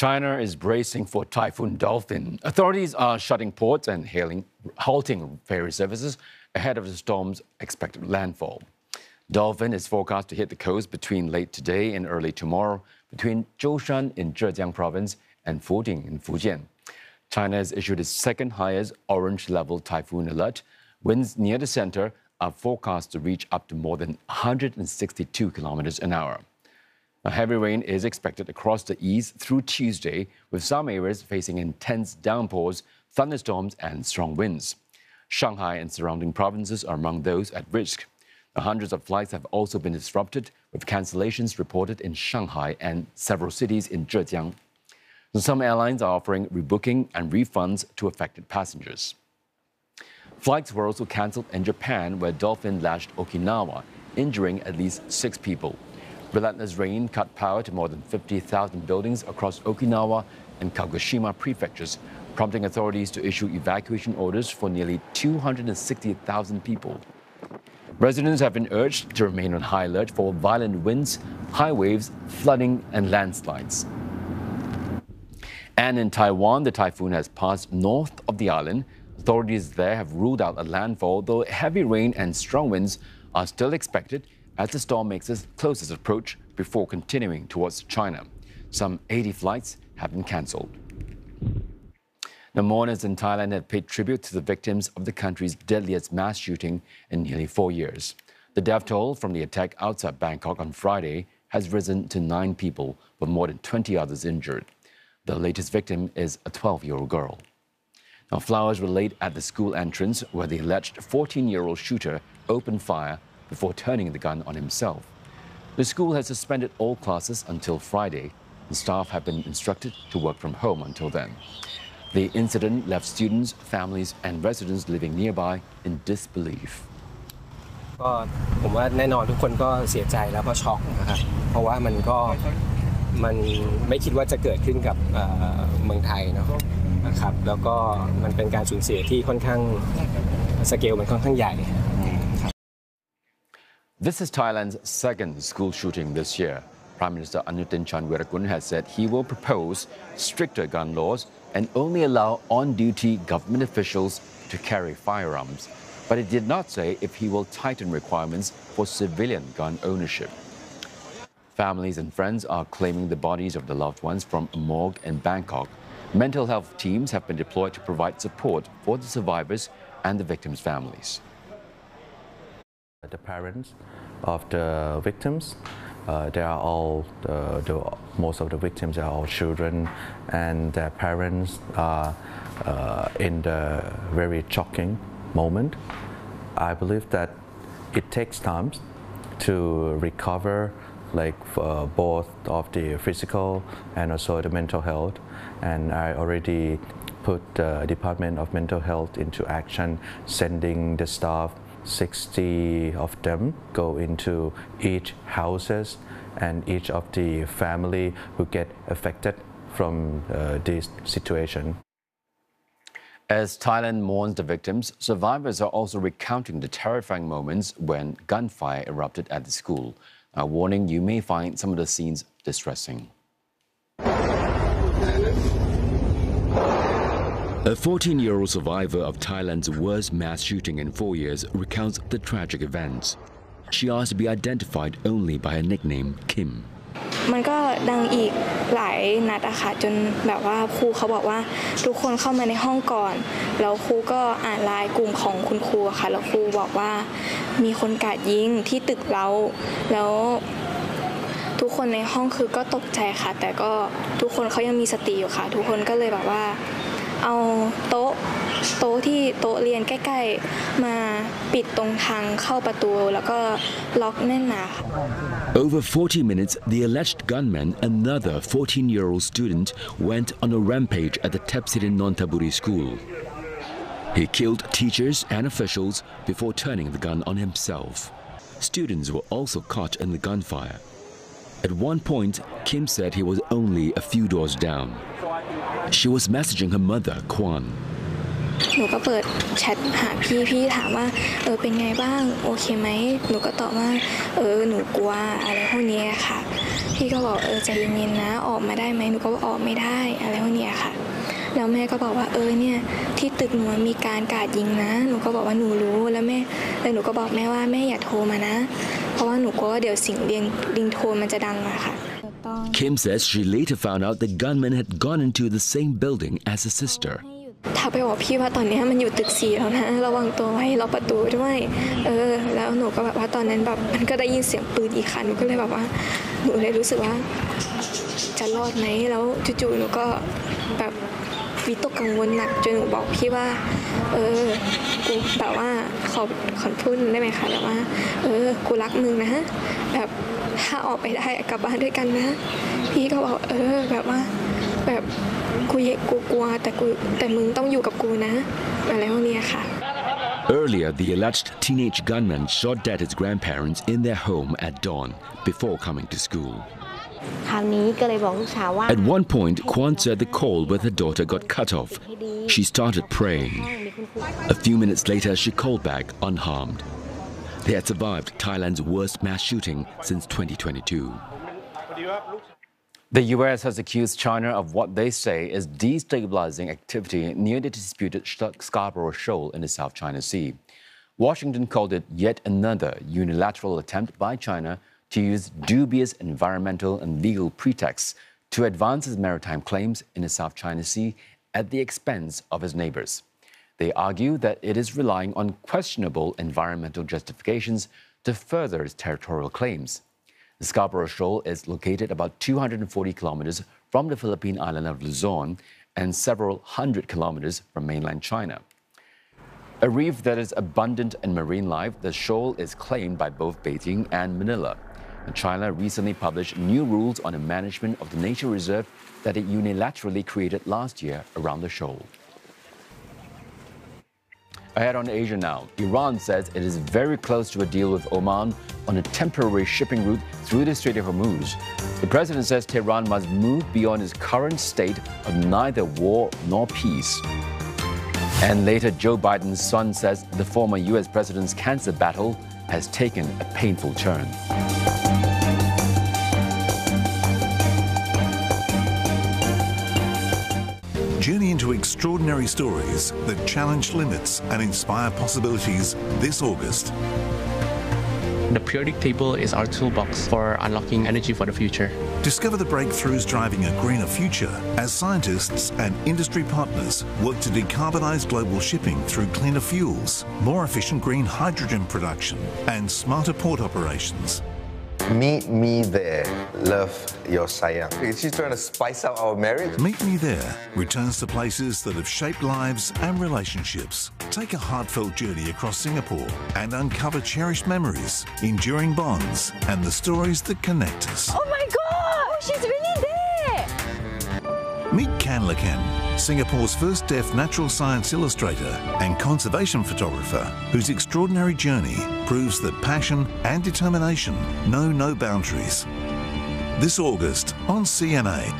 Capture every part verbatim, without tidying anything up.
China is bracing for Typhoon Dolphin. Authorities are shutting ports and hailing, halting ferry services ahead of the storm's expected landfall. Dolphin is forecast to hit the coast between late today and early tomorrow, between Zhoushan in Zhejiang province and Fuding in Fujian. China has issued its second highest orange-level typhoon alert. Winds near the center are forecast to reach up to more than one hundred sixty-two kilometers an hour. A heavy rain is expected across the east through Tuesday, with some areas facing intense downpours, thunderstorms and strong winds. Shanghai and surrounding provinces are among those at risk. Hundreds of flights have also been disrupted, with cancellations reported in Shanghai and several cities in Zhejiang. Some airlines are offering rebooking and refunds to affected passengers. Flights were also cancelled in Japan, where Dolphin lashed Okinawa, injuring at least six people. Relentless rain cut power to more than fifty thousand buildings across Okinawa and Kagoshima prefectures, prompting authorities to issue evacuation orders for nearly two hundred sixty thousand people. Residents have been urged to remain on high alert for violent winds, high waves, flooding and landslides. And in Taiwan, the typhoon has passed north of the island. Authorities there have ruled out a landfall, though heavy rain and strong winds are still expected as the storm makes its closest approach before continuing towards China. Some eighty flights have been cancelled. Now, mourners in Thailand have paid tribute to the victims of the country's deadliest mass shooting in nearly four years. The death toll from the attack outside Bangkok on Friday has risen to nine people, with more than twenty others injured. The latest victim is a twelve-year-old girl. Now, flowers were laid at the school entrance where the alleged fourteen-year-old shooter opened fire before turning the gun on himself. The school has suspended all classes until Friday, and staff have been instructed to work from home until then. The incident left students, families and residents living nearby in disbelief. ก็ผมว่าแน่นอนทุกคนก็เสียใจแล้วก็ช็อกนะครับเพราะว่ามันก็มันไม่คิดว่าจะเกิดขึ้นกับเมืองไทยเนาะนะครับแล้วก็มันเป็นการสูญเสียที่ค่อนข้างสเกลมันค่อนข้างใหญ่ This is Thailand's second school shooting this year. Prime Minister Anutin Charnvirakul has said he will propose stricter gun laws and only allow on-duty government officials to carry firearms. But he did not say if he will tighten requirements for civilian gun ownership. Families and friends are claiming the bodies of the loved ones from a morgue in Bangkok. Mental health teams have been deployed to provide support for the survivors and the victims' families. The parents of the victims, uh, they are all, uh, the, most of the victims are all children, and their parents are uh, in the very shocking moment. I believe that it takes time to recover, like uh, both of the physical and also the mental health, and I already put the Department of Mental Health into action, sending the staff sixty of them go into each houses and each of the family who get affected from uh, this situation. As Thailand mourns the victims, survivors are also recounting the terrifying moments when gunfire erupted at the school. A warning, you may find some of the scenes distressing. A fourteen-year-old survivor of Thailand's worst mass shooting in four years recounts the tragic events. She asked to be identified only by her nickname, Kim. มันก็ดังอีกหลายนัดอะค่ะจนแบบว่าครูเขาบอกว่าทุกคนเข้ามาในห้องก่อนแล้วครูก็อ่านไลน์กลุ่มของคุณครูค่ะแล้วครูบอกว่ามีคนกราดยิงที่ตึกเราแล้วทุกคนในห้องคือก็ตกใจค่ะแต่ก็ทุกคนเขายังมีสติอยู่ค่ะทุกคนก็เลยแบบว่าเอาโต๊ะโต๊ะที่โต๊ะเรียนใกล้ๆมาปิดตรงทางเข้าประตูแล้วก็ล็อกแน่นหนา Over forty minutes, the alleged gunman, another fourteen-year-old student, went on a rampage at the Tepsirin Nontaburi school. He killed teachers and officials before turning the gun on himself. Students were also caught in the gunfire. At one point, Kim said he was only a few doors down. She was messaging her mother, Kwan. หนูก็เปิดแชทหาพี่พี่ถามว่าเออเป็นไงบ้างโอเคไหมหนูก็ตอบว่าเออหนูกลัวอะไรพวกนี้ค่ะพี่ก็บอกเออใจเย็นๆนะออกมาได้ไหมหนูก็ว่าออกไม่ได้อะไรพวกนี้ค่ะแล้วแม่ก็บอกว่าเออเนี่ยที่ตึกหนูมีการกราดยิงนะหนูก็บอกว่าหนูรู้แล้วแม่แล้วหนูก็บอกแม่ว่าแม่อย่าโทรมานะเพราะว่าหนูกลัวว่าเดี๋ยวเสียงเรียงริงโทนมันจะดังอะค่ะ Kim says she later found out the gunman had gone into the same building as her sister. ถ้าไปบอกพี่ว่าตอนนี้มันอยู่ตึกสี่แล้วนะระวังตัวไว้ล็อกประตูด้วยเออแล้วหนูก็แบบว่าตอนนั้นแบบมันก็ได้ยินเสียงปืนอีกค่ะหนูก็เลยแบบว่าหนูเลยรู้สึกว่าจะรอดไหมแล้วจู่ๆหนูก็แบบวิตกกังวลหนักจนหนูบอกพี่ว่าเออกูแบบว่าขอขอพูดได้ไหมคะแบบว่าเออกูรักมึงนะแบบถ้าออกไปได้กลับบ้านด้วยกันนะพี่ก็บอกเออแบบว่าแบบกูกูกลัวแต่กูแต่มึงต้องอยู่กับกูนะอะไรพวกนี้ค่ะ Earlier, the alleged teenage gunman shot dead his grandparents in their home at dawn before coming to school. คราวนี้ก็เลยบอกลูกสาวว่า At one point, Kwan said the call with her daughter got cut off. She started praying. A few minutes later, she called back unharmed. They had survived Thailand's worst mass shooting since twenty twenty-two. The U S has accused China of what they say is destabilizing activity near the disputed Scarborough Shoal in the South China Sea. Washington called it yet another unilateral attempt by China to use dubious environmental and legal pretexts to advance its maritime claims in the South China Sea at the expense of its neighbors. They argue that it is relying on questionable environmental justifications to further its territorial claims. The Scarborough Shoal is located about two hundred forty kilometers from the Philippine island of Luzon and several hundred kilometers from mainland China. A reef that is abundant in marine life, the shoal is claimed by both Beijing and Manila. And China recently published new rules on the management of the nature reserve that it unilaterally created last year around the shoal. Ahead on Asia now, Iran says it is very close to a deal with Oman on a temporary shipping route through the Strait of Hormuz. The president says Tehran must move beyond its current state of neither war nor peace. And later, Joe Biden's son says the former U S president's cancer battle has taken a painful turn. Journey into extraordinary stories that challenge limits and inspire possibilities this August. The periodic table is our toolbox for unlocking energy for the future. Discover the breakthroughs driving a greener future as scientists and industry partners work to decarbonize global shipping through cleaner fuels, more efficient green hydrogen production, and smarter port operations. Meet me there. Love your sayang. She's trying to spice up our marriage. Meet Me There returns to places that have shaped lives and relationships. Take a heartfelt journey across Singapore and uncover cherished memories, enduring bonds, and the stories that connect us. Oh my God! She's really there! Meet Kan Lakan, Singapore's first deaf natural science illustrator and conservation photographer, whose extraordinary journey proves that passion and determination know no boundaries. This August on C N A.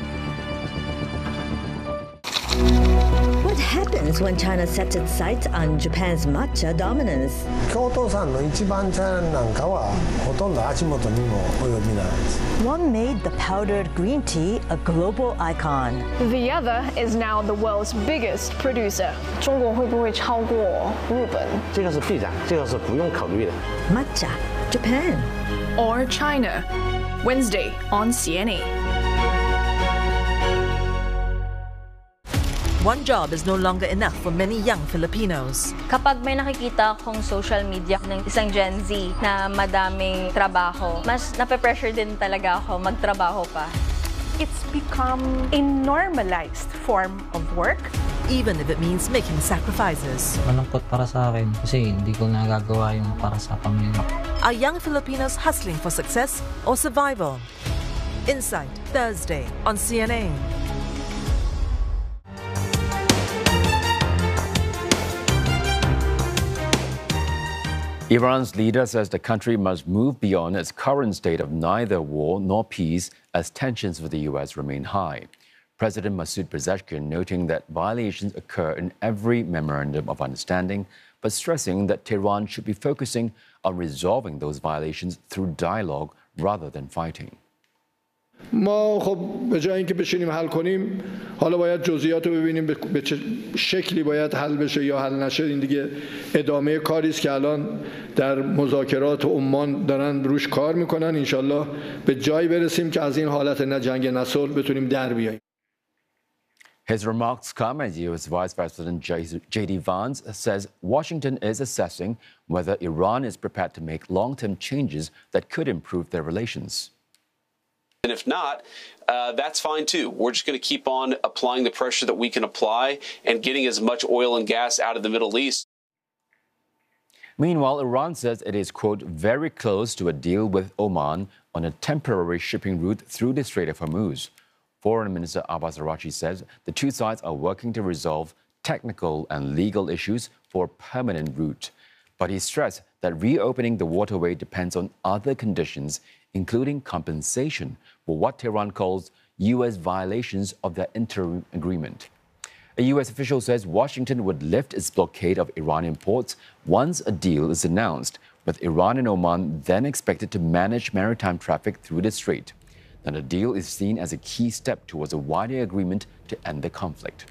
What happens when China sets its sights on Japan's matcha dominance? 京都産の一番茶なんかはほとんど足元にも及びないです。 One made the powdered green tea a global icon. The other is now the world's biggest producer. 中国会不会超过日本？ 这个是必然，这个是不用考虑的。 Matcha, Japan. Or China? Wednesday on C N A. One job is no longer enough for many young Filipinos. Kapag may nakikita akong social media ng isang Gen Z na madaming trabaho, mas nape-pressure din talaga ako magtrabaho pa. It's become a normalized form of work. Even if it means making sacrifices. Malungkot para sa akin kasi hindi ko nagagawa yung para sa pamilya. Are young Filipinos hustling for success or survival? Insight, Thursday on C N A. Iran's leader says the country must move beyond its current state of neither war nor peace as tensions with the U S remain high. President Masoud Pezeshkian noting that violations occur in every memorandum of understanding, but stressing that Tehran should be focusing on resolving those violations through dialogue rather than fighting. ما خب به جای اینکه بشینیم حل کنیم حالا باید جزئیات رو ببینیم به چه شکلی باید حل بشه یا حل نشه. این دیگه ادامه کاری است که الان در مذاکرات عمان دارن روش کار میکنن. ان شاءالله به جایی برسیم که از این حالت نه جنگ نه صلح بتونیم در بیاییم. His remarks come as U S Vice President J D Vance says Washington is assessing whether Iran is prepared to make long-term changes that could improve their relations. And if not, uh, that's fine too. We're just going to keep on applying the pressure that we can apply and getting as much oil and gas out of the Middle East. Meanwhile, Iran says it is, quote, very close to a deal with Oman on a temporary shipping route through the Strait of Hormuz. Foreign Minister Abbas Araghchi says the two sides are working to resolve technical and legal issues for a permanent route. But he stressed that reopening the waterway depends on other conditions, including compensation for what Tehran calls U S violations of the interim agreement. A U S official says Washington would lift its blockade of Iranian ports once a deal is announced, with Iran and Oman then expected to manage maritime traffic through the strait. Now, the deal is seen as a key step towards a wider agreement to end the conflict.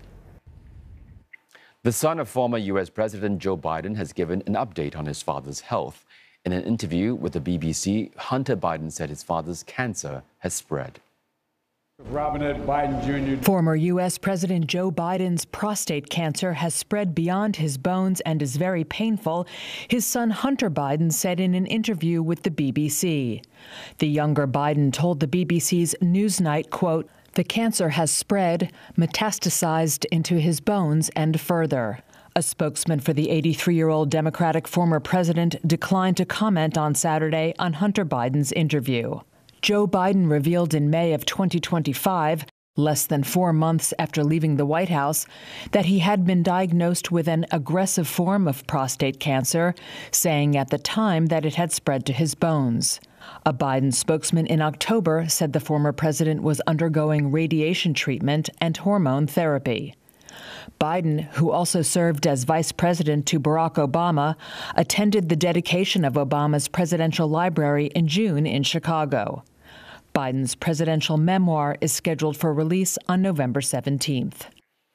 The son of former U S President Joe Biden has given an update on his father's health. In an interview with the B B C, Hunter Biden said his father's cancer has spread. Robinette Biden Junior Former U S President Joe Biden's prostate cancer has spread beyond his bones and is very painful, his son Hunter Biden said in an interview with the B B C. The younger Biden told the B B C's Newsnight, quote, "The cancer has spread, metastasized into his bones and further." A spokesman for the eighty-three-year-old Democratic former president declined to comment on Saturday on Hunter Biden's interview. Joe Biden revealed in May of twenty twenty-five, less than four months after leaving the White House, that he had been diagnosed with an aggressive form of prostate cancer, saying at the time that it had spread to his bones. A Biden spokesman in October said the former president was undergoing radiation treatment and hormone therapy. Biden, who also served as vice president to Barack Obama, attended the dedication of Obama's presidential library in June in Chicago. Biden's presidential memoir is scheduled for release on November seventeenth.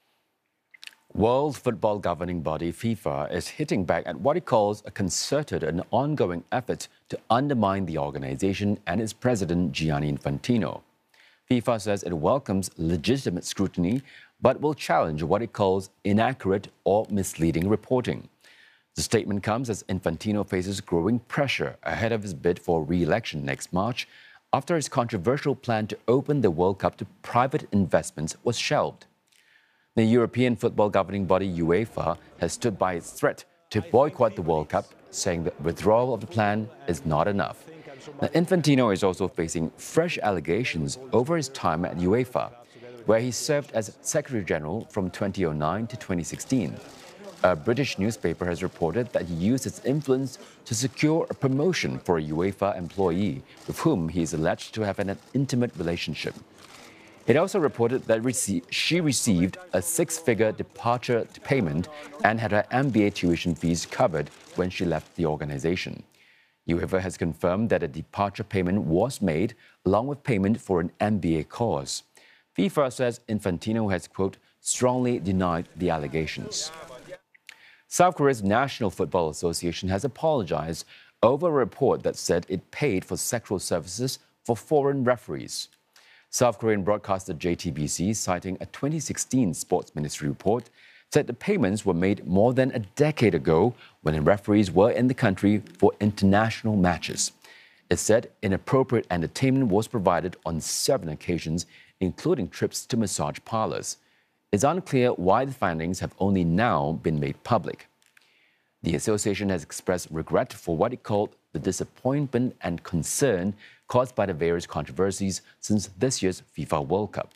World football governing body FIFA is hitting back at what it calls a concerted and ongoing effort to undermine the organization and its president, Gianni Infantino. FIFA says it welcomes legitimate scrutiny, but will challenge what it calls inaccurate or misleading reporting. The statement comes as Infantino faces growing pressure ahead of his bid for re-election next March, after his controversial plan to open the World Cup to private investments was shelved. The European football governing body UEFA has stood by its threat to boycott the World Cup, saying that withdrawal of the plan is not enough. Now, Infantino is also facing fresh allegations over his time at UEFA, where he served as Secretary General from two thousand nine to twenty sixteen. A British newspaper has reported that he used its influence to secure a promotion for a UEFA employee with whom he is alleged to have an intimate relationship. It also reported that rece- she received a six-figure departure payment and had her M B A tuition fees covered when she left the organization. UEFA has confirmed that a departure payment was made along with payment for an M B A course. FIFA says Infantino has, quote, strongly denied the allegations. South Korea's National Football Association has apologized over a report that said it paid for sexual services for foreign referees. South Korean broadcaster J T B C, citing a twenty sixteen Sports Ministry report, said the payments were made more than a decade ago when the referees were in the country for international matches. It said inappropriate entertainment was provided on seven occasions, including trips to massage parlors. It's unclear why the findings have only now been made public. The association has expressed regret for what it called the disappointment and concern caused by the various controversies since this year's FIFA World Cup.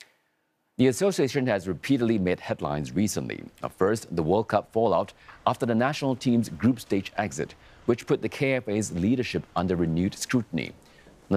The association has repeatedly made headlines recently. First, the World Cup fallout after the national team's group stage exit, which put the K F A's leadership under renewed scrutiny.